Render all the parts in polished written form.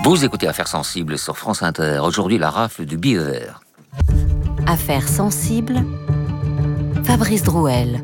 Vous écoutez Affaires sensibles sur France Inter. Aujourd'hui, la rafle du billet vert. Affaires sensibles, Fabrice Drouel.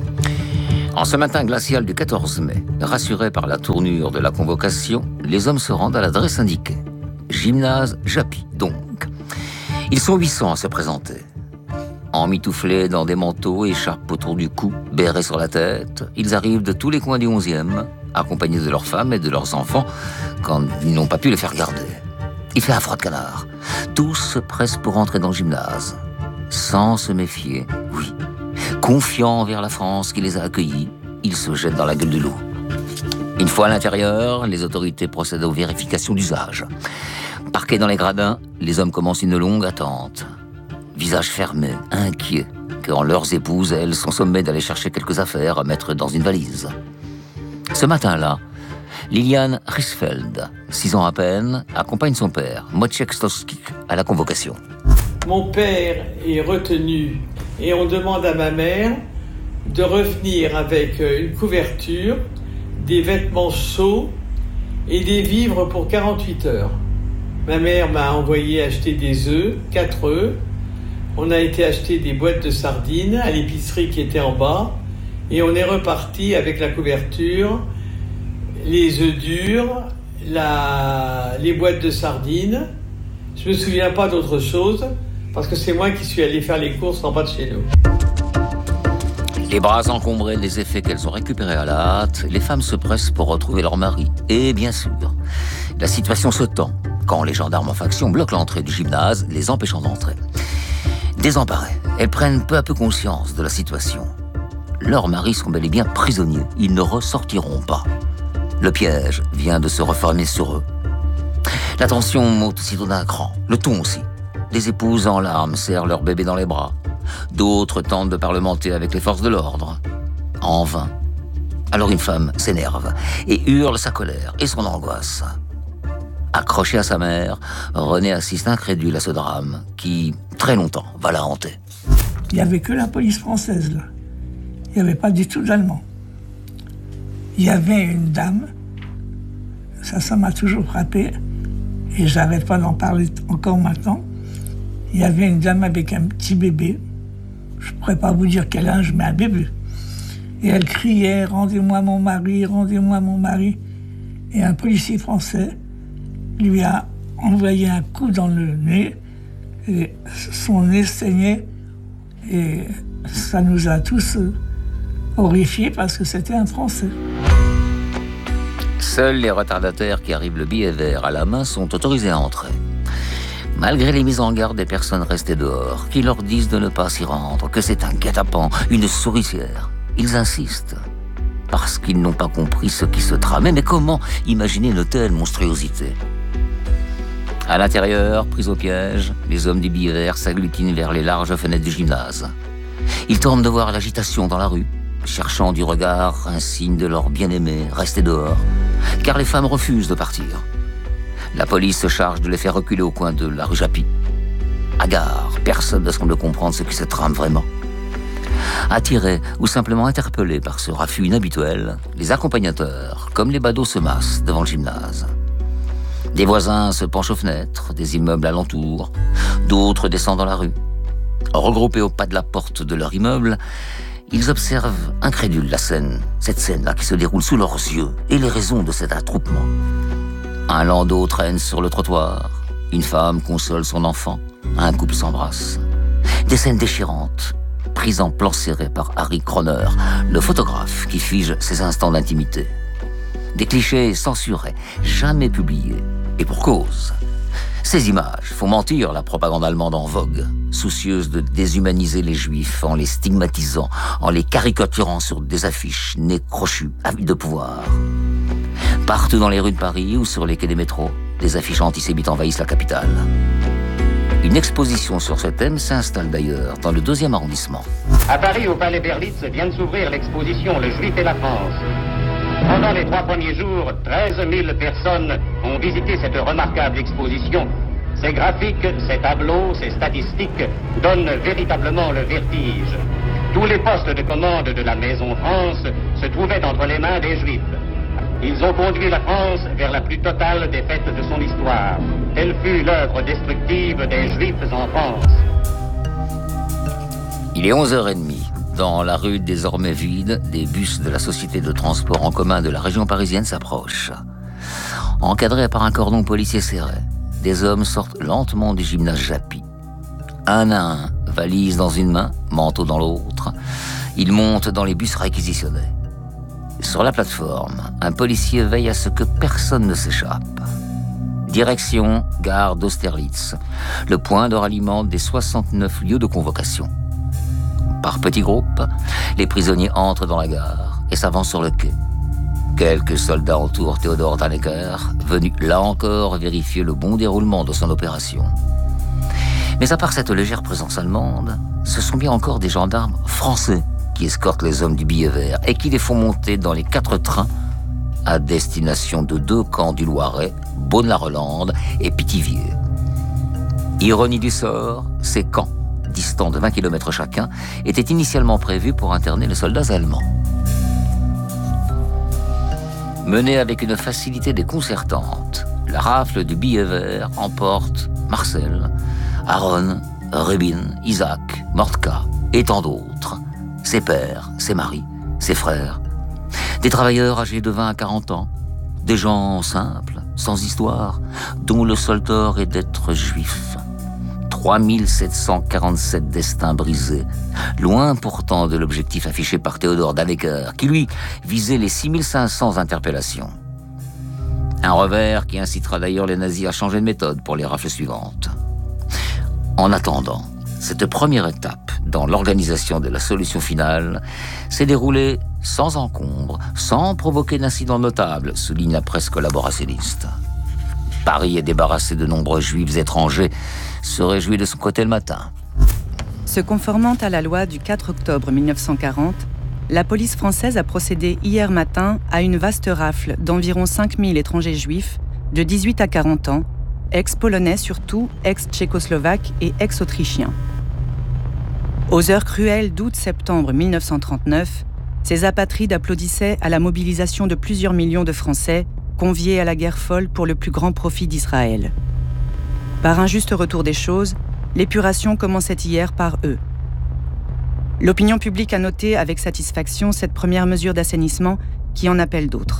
En ce matin glacial du 14 mai, rassurés par la tournure de la convocation, les hommes se rendent à l'adresse indiquée. Gymnase Japy, donc. Ils sont 800 à se présenter. Emmitouflés dans des manteaux, écharpes autour du cou, bérets sur la tête, ils arrivent de tous les coins du 11e, accompagnés de leurs femmes et de leurs enfants, quand ils n'ont pas pu les faire garder. Il fait un froid de canard. Tous se pressent pour entrer dans le gymnase. Sans se méfier, oui. Confiants envers la France qui les a accueillis, ils se jettent dans la gueule du loup. Une fois à l'intérieur, les autorités procèdent aux vérifications d'usage. Parqués dans les gradins, les hommes commencent une longue attente. Visage fermé, inquiets, quand leurs épouses, elles, sont sommées d'aller chercher quelques affaires à mettre dans une valise. Ce matin-là, Liliane Risfeld, 6 ans à peine, accompagne son père, Wojciech Stowski, à la convocation. Mon père est retenu et on demande à ma mère de revenir avec une couverture, des vêtements chauds et des vivres pour 48 heures. Ma mère m'a envoyé acheter des œufs, 4 œufs. On a été acheter des boîtes de sardines à l'épicerie qui était en bas et on est reparti avec la couverture, les œufs durs, les boîtes de sardines. Je me souviens pas d'autre chose parce que c'est moi qui suis allé faire les courses en bas de chez nous. Les bras encombrés des effets qu'elles ont récupérés à la hâte, les femmes se pressent pour retrouver leur mari. Et bien sûr, la situation se tend quand les gendarmes en faction bloquent l'entrée du gymnase, les empêchant d'entrer. Désemparées, elles prennent peu à peu conscience de la situation. Leurs maris sont bel et bien prisonniers. Ils ne ressortiront pas. Le piège vient de se refermer sur eux. La tension monte aussitôt d'un cran. Le ton aussi. Des épouses en larmes serrent leur bébé dans les bras. D'autres tentent de parlementer avec les forces de l'ordre. En vain. Alors une femme s'énerve et hurle sa colère et son angoisse. Accroché à sa mère, René assiste incrédule à ce drame qui, très longtemps, va la hanter. Il n'y avait que la police française, là. Il n'y avait pas du tout d'Allemands. Il y avait une dame, ça m'a toujours frappé, et j'arrête pas d'en parler encore maintenant. Il y avait une dame avec un petit bébé, je ne pourrais pas vous dire quel âge, mais un bébé. Et elle criait « Rendez-moi mon mari, rendez-moi mon mari ». Et un policier français lui a envoyé un coup dans le nez, et son nez saignait, et ça nous a tous horrifiés parce que c'était un Français. Seuls les retardataires qui arrivent le billet vert à la main sont autorisés à entrer. Malgré les mises en garde des personnes restées dehors, qui leur disent de ne pas s'y rendre, que c'est un guet-apens, une souricière, ils insistent. Parce qu'ils n'ont pas compris ce qui se tramait. Mais comment imaginer une telle monstruosité ? À l'intérieur, pris au piège, les hommes du billet vert s'agglutinent vers les larges fenêtres du gymnase. Ils tentent de voir l'agitation dans la rue, cherchant du regard un signe de leur bien-aimé resté dehors, car les femmes refusent de partir. La police se charge de les faire reculer au coin de la rue Japy. Hagard, personne ne semble comprendre ce qui se trame vraiment. Attirés ou simplement interpellés par ce raffut inhabituel, les accompagnateurs, comme les badauds, se massent devant le gymnase. Des voisins se penchent aux fenêtres, des immeubles alentours, d'autres descendent dans la rue. Regroupés au pas de la porte de leur immeuble, ils observent incrédules cette scène-là qui se déroule sous leurs yeux, et les raisons de cet attroupement. Un landau traîne sur le trottoir, une femme console son enfant, un couple s'embrasse. Des scènes déchirantes, prises en plan serré par Harry Kroner, le photographe qui fige ses instants d'intimité. Des clichés censurés, jamais publiés, et pour cause. Ces images font mentir la propagande allemande en vogue, soucieuse de déshumaniser les juifs en les stigmatisant, en les caricaturant sur des affiches, nez crochus, avides de pouvoir. Partout dans les rues de Paris ou sur les quais des métros, des affiches antisémites envahissent la capitale. Une exposition sur ce thème s'installe d'ailleurs dans le 2e arrondissement. À Paris, au Palais Berlitz, vient de s'ouvrir l'exposition Le Juif et la France. Pendant les 3 premiers jours, 13 000 personnes ont visité cette remarquable exposition. Ces graphiques, ces tableaux, ces statistiques donnent véritablement le vertige. Tous les postes de commande de la Maison France se trouvaient entre les mains des Juifs. Ils ont conduit la France vers la plus totale défaite de son histoire. Telle fut l'œuvre destructive des Juifs en France. Il est 11h30. Dans la rue désormais vide, des bus de la société de transport en commun de la région parisienne s'approchent. Encadrés par un cordon policier serré, des hommes sortent lentement du gymnase Japy. Un à un, valise dans une main, manteau dans l'autre, ils montent dans les bus réquisitionnés. Sur la plateforme, un policier veille à ce que personne ne s'échappe. Direction gare d'Austerlitz, le point de ralliement des 69 lieux de convocation. Par petits groupes, les prisonniers entrent dans la gare et s'avancent sur le quai. Quelques soldats entourent Théodore Dannecker, venu là encore vérifier le bon déroulement de son opération. Mais à part cette légère présence allemande, ce sont bien encore des gendarmes français qui escortent les hommes du billet vert et qui les font monter dans les 4 trains à destination de 2 camps du Loiret, Beaune-la-Rolande et Pithiviers. Ironie du sort, ces camps, distants de 20 km chacun, étaient initialement prévus pour interner les soldats allemands. Menée avec une facilité déconcertante, la rafle du billet vert emporte Marcel, Aaron, Rubin, Isaac, Mortka et tant d'autres. Ses pères, ses maris, ses frères. Des travailleurs âgés de 20 à 40 ans. Des gens simples, sans histoire, dont le seul tort est d'être juifs. 3747 destins brisés, loin pourtant de l'objectif affiché par Théodore Dannecker, qui lui visait les 6500 interpellations. Un revers qui incitera d'ailleurs les nazis à changer de méthode pour les rafles suivantes. En attendant, cette première étape dans l'organisation de la solution finale s'est déroulée sans encombre, sans provoquer d'incidents notables, souligne la presse collaborationniste. Paris est débarrassé de nombreux juifs étrangers, se réjouit de son côté le matin. Se conformant à la loi du 4 octobre 1940, la police française a procédé hier matin à une vaste rafle d'environ 5000 étrangers juifs de 18 à 40 ans, ex-polonais surtout, ex-tchécoslovaques et ex-autrichiens. Aux heures cruelles d'août-septembre 1939, ces apatrides applaudissaient à la mobilisation de plusieurs millions de Français conviés à la guerre folle pour le plus grand profit d'Israël. Par un juste retour des choses, l'épuration commençait hier par eux. L'opinion publique a noté avec satisfaction cette première mesure d'assainissement qui en appelle d'autres.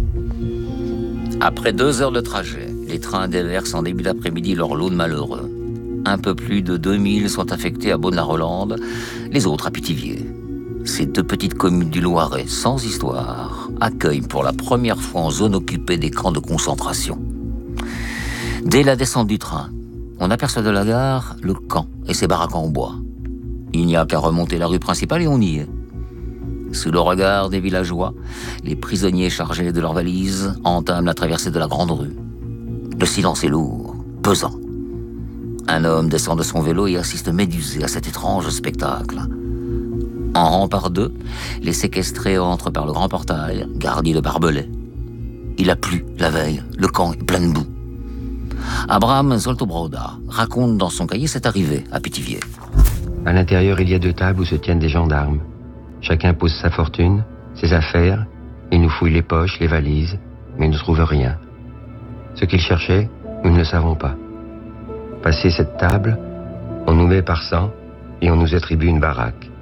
Après 2 heures de trajet, les trains déversent en début d'après-midi leur lot de malheureux. Un peu plus de 2000 sont affectés à Beaune-la-Rolande, les autres à Pithiviers. Ces 2 petites communes du Loiret, sans histoire, accueillent pour la première fois en zone occupée des camps de concentration. Dès la descente du train, on aperçoit de la gare le camp et ses baraques en bois. Il n'y a qu'à remonter la rue principale et on y est. Sous le regard des villageois, les prisonniers chargés de leurs valises entament la traversée de la grande rue. Le silence est lourd, pesant. Un homme descend de son vélo et assiste médusé à cet étrange spectacle. En rang par 2, les séquestrés entrent par le grand portail, garni de barbelés. Il a plu la veille, le camp est plein de boue. Abraham Zoltobroda raconte dans son cahier cette arrivée à Pithiviers. À l'intérieur, il y a 2 tables où se tiennent des gendarmes. Chacun pose sa fortune, ses affaires. Ils nous fouillent les poches, les valises, mais ils ne trouvent rien. Ce qu'ils cherchaient, nous ne le savons pas. Passé cette table, on nous met par 100 et on nous attribue une baraque.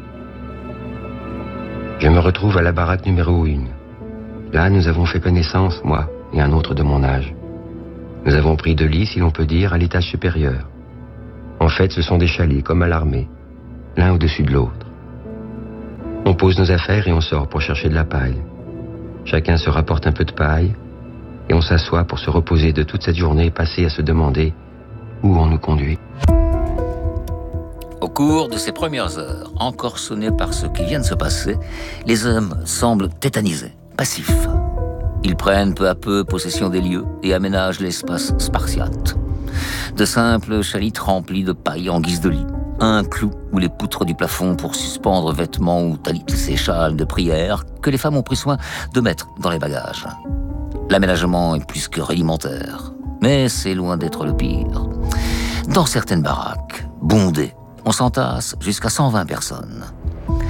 Je me retrouve à la baraque numéro 1. Là, nous avons fait connaissance, moi et un autre de mon âge. Nous avons pris 2 lits, si l'on peut dire, à l'étage supérieur. En fait, ce sont des chalets, comme à l'armée, l'un au-dessus de l'autre. On pose nos affaires et on sort pour chercher de la paille. Chacun se rapporte un peu de paille et on s'assoit pour se reposer de toute cette journée passée à se demander où on nous conduit. Au cours de ces premières heures, encorsonnés par ce qui vient de se passer, les hommes semblent tétanisés, passifs. Ils prennent peu à peu possession des lieux et aménagent l'espace spartiate. De simples chalites remplies de paille en guise de lit, un clou ou les poutres du plafond pour suspendre vêtements ou talis et châles de prière que les femmes ont pris soin de mettre dans les bagages. L'aménagement est plus que rudimentaire, mais c'est loin d'être le pire. Dans certaines baraques, bondées, on s'entasse jusqu'à 120 personnes.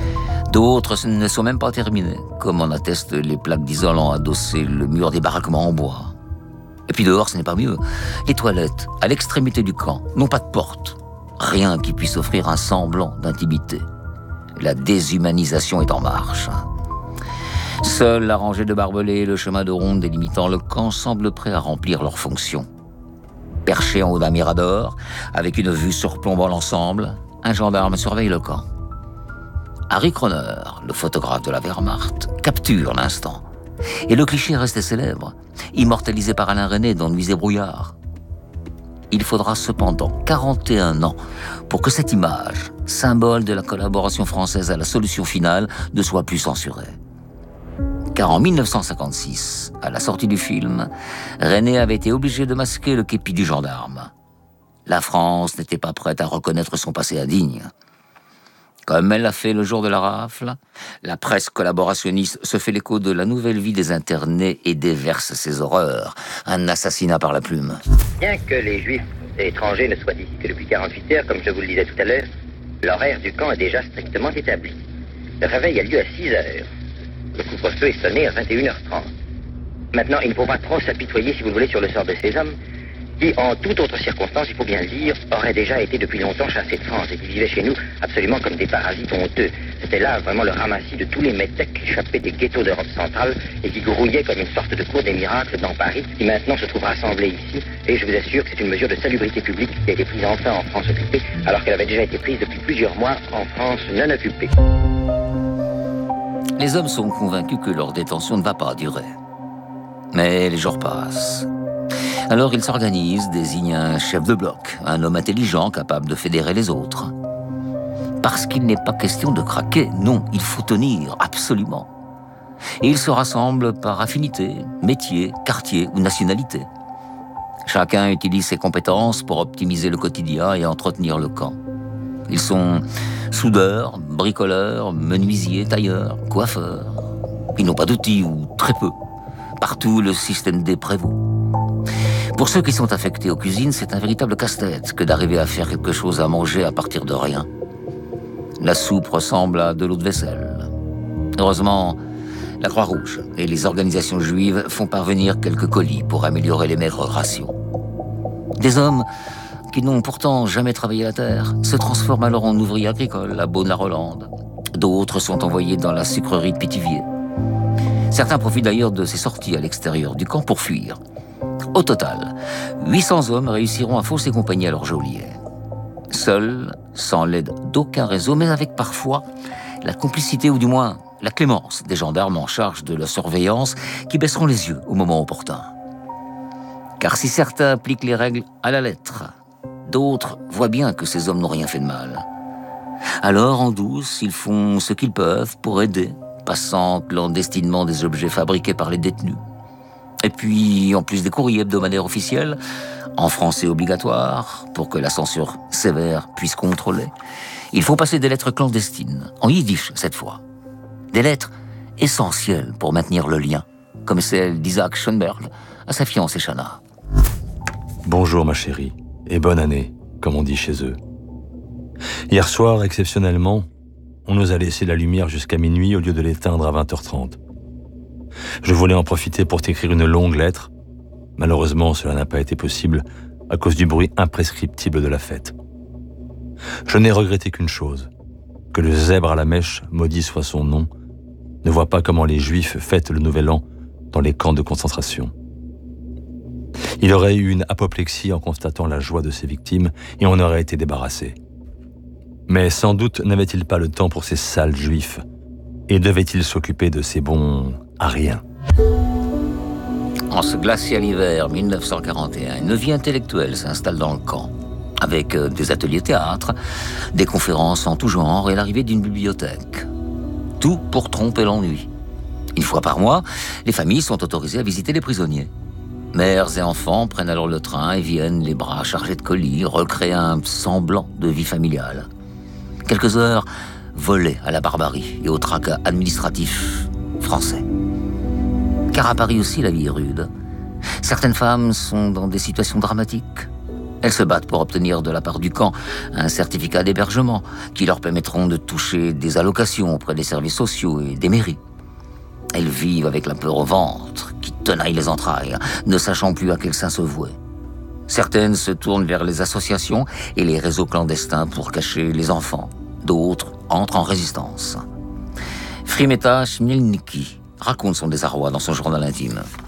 D'autres ne sont même pas terminées, comme en attestent les plaques d'isolant adossées le mur des baraquements en bois. Et puis dehors, ce n'est pas mieux. Les toilettes, à l'extrémité du camp, n'ont pas de porte. Rien qui puisse offrir un semblant d'intimité. La déshumanisation est en marche. Seule la rangée de barbelés et le chemin de ronde délimitant le camp semblent prêts à remplir leur fonction. Perché en haut d'un mirador, avec une vue surplombant l'ensemble, un gendarme surveille le camp. Harry Kroner, le photographe de la Wehrmacht, capture l'instant. Et le cliché est resté célèbre, immortalisé par Alain Resnais dans Nuits et brouillards. Il faudra cependant 41 ans pour que cette image, symbole de la collaboration française à la solution finale, ne soit plus censurée. Car en 1956, à la sortie du film, Resnais avait été obligé de masquer le képi du gendarme. La France n'était pas prête à reconnaître son passé indigne. Comme elle l'a fait le jour de la rafle, la presse collaborationniste se fait l'écho de la nouvelle vie des internés et déverse ses horreurs. Un assassinat par la plume. Bien que les juifs étrangers ne soient ici que depuis 48 heures, comme je vous le disais tout à l'heure, l'horaire du camp est déjà strictement établi. Le réveil a lieu à 6 heures. Le couvre-feu est sonné à 21h30. Maintenant, il ne faut pas trop s'apitoyer, si vous le voulez, sur le sort de ces hommes, qui, en toute autre circonstance, il faut bien le dire, auraient déjà été depuis longtemps chassés de France et qui vivaient chez nous absolument comme des parasites honteux. C'était là vraiment le ramassis de tous les métèques qui échappaient des ghettos d'Europe centrale et qui grouillaient comme une sorte de cour des miracles dans Paris, qui maintenant se trouve rassemblée ici. Et je vous assure que c'est une mesure de salubrité publique qui a été prise enfin en France occupée, alors qu'elle avait déjà été prise depuis plusieurs mois en France non occupée. Les hommes sont convaincus que leur détention ne va pas durer. Mais les jours passent. Alors ils s'organisent, désignent un chef de bloc, un homme intelligent capable de fédérer les autres. Parce qu'il n'est pas question de craquer, non, il faut tenir, absolument. Et ils se rassemblent par affinité, métier, quartier ou nationalité. Chacun utilise ses compétences pour optimiser le quotidien et entretenir le camp. Ils sont soudeurs, bricoleurs, menuisiers, tailleurs, coiffeurs. Ils n'ont pas d'outils ou très peu. Partout, le système D prévaut. Pour ceux qui sont affectés aux cuisines, c'est un véritable casse-tête que d'arriver à faire quelque chose à manger à partir de rien. La soupe ressemble à de l'eau de vaisselle. Heureusement, la Croix-Rouge et les organisations juives font parvenir quelques colis pour améliorer les maigres rations. Des hommes qui n'ont pourtant jamais travaillé la terre se transforment alors en ouvriers agricoles à Beaune-la-Rolande. D'autres sont envoyés dans la sucrerie de Pithiviers. Certains profitent d'ailleurs de ces sorties à l'extérieur du camp pour fuir. Au total, 800 hommes réussiront à fausser compagnie à leur geôlier. Seuls, sans l'aide d'aucun réseau, mais avec parfois la complicité ou du moins la clémence des gendarmes en charge de la surveillance qui baisseront les yeux au moment opportun. Car si certains appliquent les règles à la lettre, d'autres voient bien que ces hommes n'ont rien fait de mal. Alors, en douce, ils font ce qu'ils peuvent pour aider, passant clandestinement des objets fabriqués par les détenus. Et puis, en plus des courriers hebdomadaires officiels, en français obligatoire, pour que la censure sévère puisse contrôler, il faut passer des lettres clandestines, en yiddish cette fois. Des lettres essentielles pour maintenir le lien, comme celle d'Isaac Schoenberg à sa fiancée Chana. Bonjour ma chérie, et bonne année, comme on dit chez eux. Hier soir, exceptionnellement, on nous a laissé la lumière jusqu'à minuit au lieu de l'éteindre à 20h30. Je voulais en profiter pour t'écrire une longue lettre. Malheureusement, cela n'a pas été possible à cause du bruit imprescriptible de la fête. Je n'ai regretté qu'une chose, que le zèbre à la mèche, maudit soit son nom, ne voit pas comment les Juifs fêtent le Nouvel An dans les camps de concentration. Il aurait eu une apoplexie en constatant la joie de ses victimes et on aurait été débarrassé. Mais sans doute n'avait-il pas le temps pour ces sales Juifs et devait-il s'occuper de ces bons à rien. En ce glacial hiver 1941, une vie intellectuelle s'installe dans le camp, avec des ateliers théâtre, des conférences en tout genre et l'arrivée d'une bibliothèque. Tout pour tromper l'ennui. Une fois par mois, les familles sont autorisées à visiter les prisonniers. Mères et enfants prennent alors le train et viennent les bras chargés de colis, recréer un semblant de vie familiale. Quelques heures volées à la barbarie et au tracas administratif français. Car à Paris aussi, la vie est rude. Certaines femmes sont dans des situations dramatiques. Elles se battent pour obtenir de la part du camp un certificat d'hébergement qui leur permettront de toucher des allocations auprès des services sociaux et des mairies. Elles vivent avec la peur au ventre qui tenaille les entrailles, ne sachant plus à quel saint se vouer. Certaines se tournent vers les associations et les réseaux clandestins pour cacher les enfants. D'autres entrent en résistance. Frimeta Chmielnicki raconte son désarroi dans son journal intime.